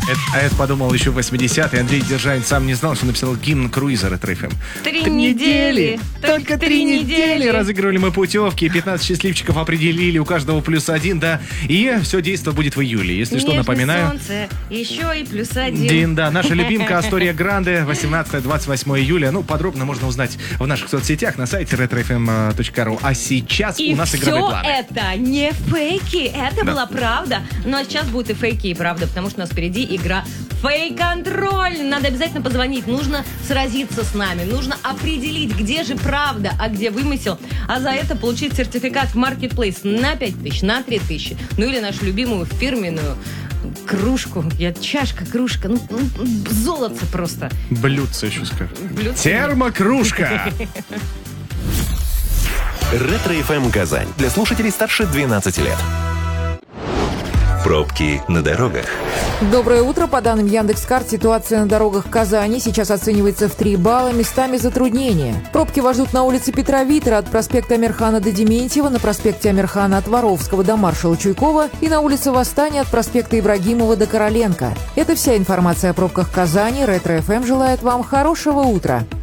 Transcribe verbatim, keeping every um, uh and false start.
Это, а я подумал, еще в восьмидесятые Андрей Державин сам не знал, что написал гимн круиза Ретро эф эм. Три недели, только три недели разыгрывали мы путевки, пятнадцать счастливчиков определили, у каждого плюс один, да. И все действо будет в июле. Если что, напоминаю. Солнце, еще и плюс один. Дин, да, наша любимка Астория Гранде, восемнадцатое-двадцать восьмое июля. Ну, подробно можно узнать в наших соцсетях на сайте ретро эф эм точка ру. А сейчас и у нас игровые планы. И все это не фейки, это Да. была правда. Ну а сейчас будут и фейки, и правда, потому что у нас впереди игра Фейк-контроль. Надо обязательно позвонить, нужно сразиться с нами, нужно определить, где же правда, а где вымысел. А за это получить сертификат в Marketplace на пять тысяч, на три тысячи. Ну или нашу любимую фирменную кружку. Я чашка, кружка, ну, ну золото просто. Блюдце еще скажу. Блюдце. Термокружка. Ретро эф эм Казань. Для слушателей старше двенадцати лет. Пробки на дорогах. Доброе утро. По данным Яндекс.Карт, ситуация на дорогах Казани сейчас оценивается в три балла, местами затруднения. Пробки вас ждут на улице Петра Витера от проспекта Амирхана до Дементьева, на проспекте Амирхана от Воровского до маршала Чуйкова и на улице Восстания от проспекта Ибрагимова до Короленко. Это вся информация о пробках Казани. Ретро эф эм желает вам хорошего утра.